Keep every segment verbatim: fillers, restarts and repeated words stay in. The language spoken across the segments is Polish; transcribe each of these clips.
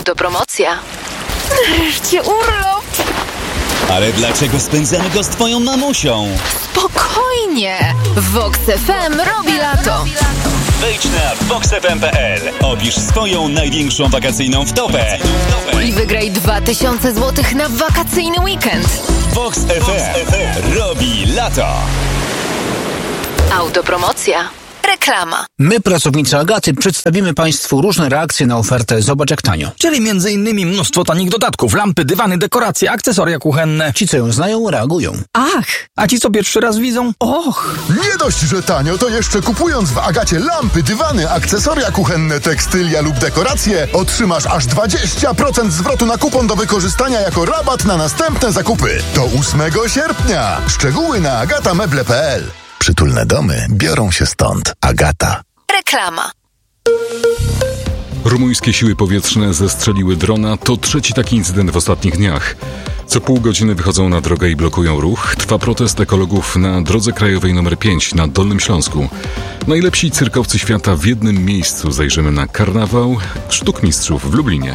Autopromocja. Nareszcie urlop! Ale dlaczego spędzamy go z twoją mamusią? Spokojnie! Vox F M robi lato. Wejdź na vox f m kropka p l. Opisz swoją największą wakacyjną wtopę. I wygraj dwa tysiące złotych na wakacyjny weekend. Vox F M robi lato. Autopromocja. Reklama. My, pracownicy Agaty, przedstawimy Państwu różne reakcje na ofertę Zobacz jak tanio. Czyli między innymi mnóstwo tanich dodatków, lampy, dywany, dekoracje, akcesoria kuchenne. Ci, co ją znają, reagują. Ach! A ci, co pierwszy raz widzą? Och! Nie dość, że tanio, to jeszcze kupując w Agacie lampy, dywany, akcesoria kuchenne, tekstylia lub dekoracje, otrzymasz aż dwadzieścia procent zwrotu na kupon do wykorzystania jako rabat na następne zakupy. Do ósmego sierpnia. Szczegóły na agatameble kropka p l. Przytulne domy biorą się stąd. Agata. Reklama. Rumuńskie siły powietrzne zestrzeliły drona. To trzeci taki incydent w ostatnich dniach. Co pół godziny wychodzą na drogę i blokują ruch. Trwa protest ekologów na drodze krajowej numer pięć na Dolnym Śląsku. Najlepsi cyrkowcy świata w jednym miejscu. Zajrzymy na karnawał Sztuk Mistrzów w Lublinie.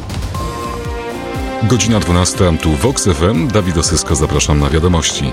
Godzina dwunasta, tu Vox F M. Dawid Osysko, zapraszam na wiadomości.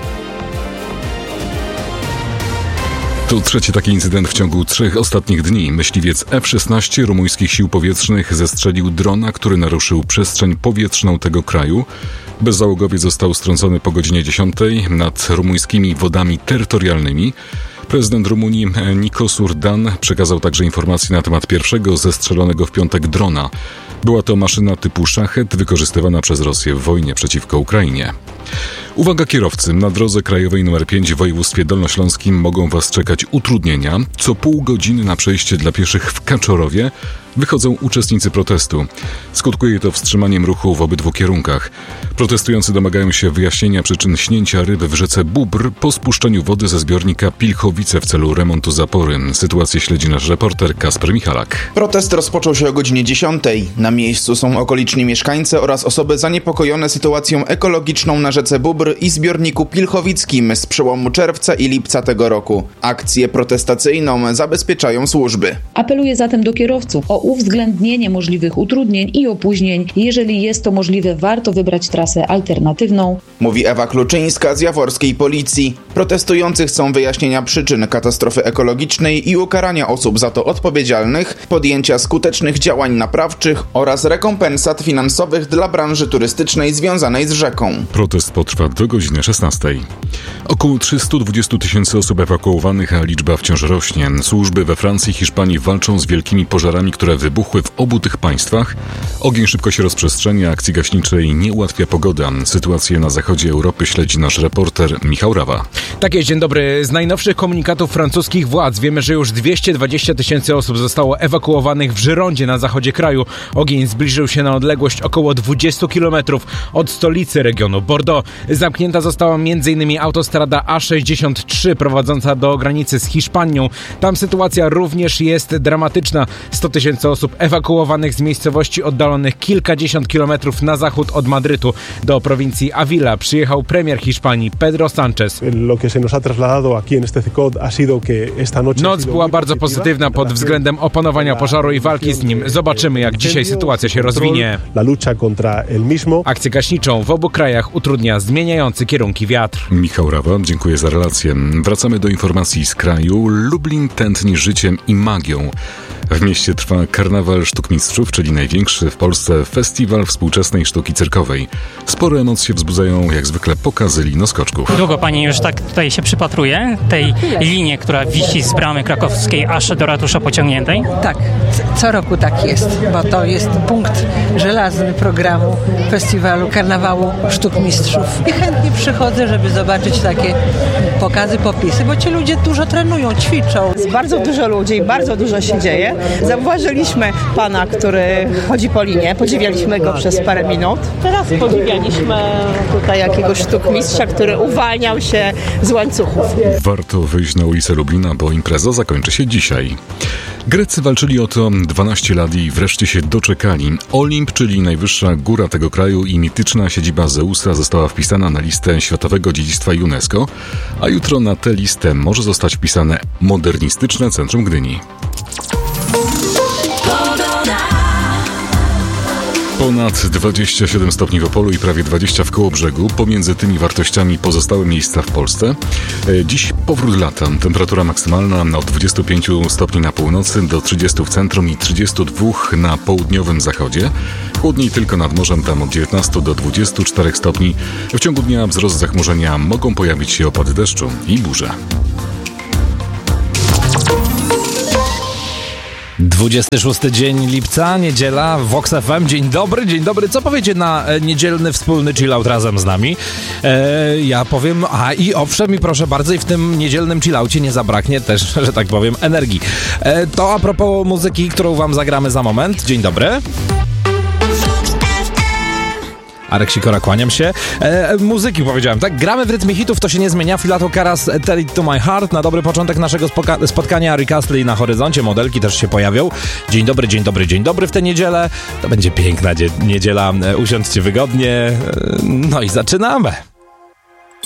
To trzeci taki incydent w ciągu trzech ostatnich dni. Myśliwiec F szesnaście rumuńskich sił powietrznych zestrzelił drona, który naruszył przestrzeń powietrzną tego kraju. Bezzałogowiec został strącony po godzinie dziesiątej nad rumuńskimi wodami terytorialnymi. Prezydent Rumunii Nikos Urdan przekazał także informacje na temat pierwszego zestrzelonego w piątek drona. Była to maszyna typu Szachet wykorzystywana przez Rosję w wojnie przeciwko Ukrainie. Uwaga kierowcy, na drodze krajowej numer pięć w województwie dolnośląskim mogą Was czekać utrudnienia. Co pół godziny na przejście dla pieszych w Kaczorowie wychodzą uczestnicy protestu. Skutkuje to wstrzymaniem ruchu w obydwu kierunkach. Protestujący domagają się wyjaśnienia przyczyn śnięcia ryb w rzece Bóbr po spuszczeniu wody ze zbiornika Pilchowice w celu remontu zapory. Sytuację śledzi nasz reporter Kasper Michalak. Protest rozpoczął się o godzinie dziesiątej. Na miejscu są okoliczni mieszkańcy oraz osoby zaniepokojone sytuacją ekologiczną na rzece Bóbr i zbiorniku Pilchowickim z przełomu czerwca i lipca tego roku. Akcję protestacyjną zabezpieczają służby. Apeluję zatem do kierowców o uwzględnienie możliwych utrudnień i opóźnień. Jeżeli jest to możliwe, warto wybrać trasę alternatywną. Mówi Ewa Kluczyńska z jaworskiej policji. Protestujący chcą wyjaśnienia przyczyn katastrofy ekologicznej i ukarania osób za to odpowiedzialnych, podjęcia skutecznych działań naprawczych oraz rekompensat finansowych dla branży turystycznej związanej z rzeką. Protest potrwa do godziny szesnastej. Około trzysta dwadzieścia tysięcy osób ewakuowanych, a liczba wciąż rośnie. Służby we Francji i Hiszpanii walczą z wielkimi pożarami, które wybuchły w obu tych państwach. Ogień szybko się rozprzestrzenia, akcji gaśniczej nie ułatwia pogoda. Sytuację na zachodzie Europy śledzi nasz reporter Michał Rawa. Tak jest, dzień dobry. Z najnowszych komunikatów francuskich władz wiemy, że już dwieście dwadzieścia tysięcy osób zostało ewakuowanych w Girondzie na zachodzie kraju. Ogień zbliżył się na odległość około dwadzieścia kilometrów od stolicy regionu Bordeaux. Zamknięta została m.in. autostrada A sześćdziesiąt trzy prowadząca do granicy z Hiszpanią. Tam sytuacja również jest dramatyczna. sto tysięcy osób ewakuowanych z miejscowości oddalonych kilkadziesiąt kilometrów na zachód od Madrytu. Do prowincji Avila przyjechał premier Hiszpanii Pedro Sánchez. Noc była bardzo pozytywna pod względem opanowania pożaru i walki z nim. Zobaczymy, jak dzisiaj sytuacja się rozwinie. Akcję gaśniczą w obu krajach utrudnia zmieniający kierunki wiatr. Michał Rawa, dziękuję za relację. Wracamy do informacji z kraju. Lublin tętni życiem i magią. W mieście trwa karnawał Sztuk Mistrzów, czyli największy w Polsce festiwal współczesnej sztuki cyrkowej. Spore emocje wzbudzają jak zwykle pokazy linoskoczków. Długo pani już tak tutaj się przypatruje tej linie, która wisi z bramy krakowskiej aż do ratusza Pociągniętej? Tak, co roku tak jest, bo to jest punkt żelazny programu festiwalu karnawału Sztuk Mistrzów. I chętnie przychodzę, żeby zobaczyć takie pokazy, popisy, bo ci ludzie dużo trenują, ćwiczą. Jest bardzo dużo ludzi, bardzo dużo się dzieje. Zauważyliśmy pana, który chodzi po linie, podziwialiśmy go przez parę minut. Teraz podziwialiśmy tutaj jakiegoś sztukmistrza, który uwalniał się z łańcuchów. Warto wyjść na ulicę Lublina, bo impreza zakończy się dzisiaj. Grecy walczyli o to dwanaście lat i wreszcie się doczekali. Olimp, czyli najwyższa góra tego kraju i mityczna siedziba Zeusa, została wpisana na listę Światowego Dziedzictwa UNESCO, a jutro na tę listę może zostać wpisane modernistyczne centrum Gdyni. Ponad dwadzieścia siedem stopni w Opolu i prawie dwadzieścia w Kołobrzegu. Pomiędzy tymi wartościami pozostałe miejsca w Polsce. Dziś powrót lata. Temperatura maksymalna od dwudziestu pięciu stopni na północy do trzydziestu w centrum i trzydziestu dwóch na południowym zachodzie. Chłodniej tylko nad morzem, tam od dziewiętnastu do dwudziestu czterech stopni. W ciągu dnia wzrost zachmurzenia, mogą pojawić się opady deszczu i burze. dwudziesty szósty dzień lipca, niedziela, Vox F M. Dzień dobry, dzień dobry. Co powiecie na e, niedzielny wspólny chillout razem z nami? E, ja powiem, a i owszem, i proszę bardzo, i w tym niedzielnym chillaucie nie zabraknie też, że tak powiem, energii. E, to a propos muzyki, którą wam zagramy za moment. Dzień dobry. Arek Sikora, kłaniam się. E, muzyki powiedziałem, tak? Gramy w rytmie hitów, to się nie zmienia. Filato Karas, Tell It To My Heart. Na dobry początek naszego spoka- spotkania Rick Astley na horyzoncie. Modelki też się pojawią. Dzień dobry, dzień dobry, dzień dobry w tę niedzielę. To będzie piękna dzie- niedziela. E, usiądźcie wygodnie. E, no i zaczynamy.